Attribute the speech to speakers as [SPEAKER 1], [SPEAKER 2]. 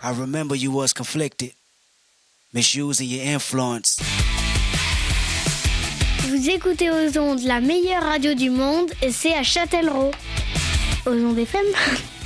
[SPEAKER 1] I remember you was conflicted, misusing your influence.
[SPEAKER 2] Vous écoutez aux ondes la meilleure radio du monde et c'est à Châtellerault. Aux ondes FM.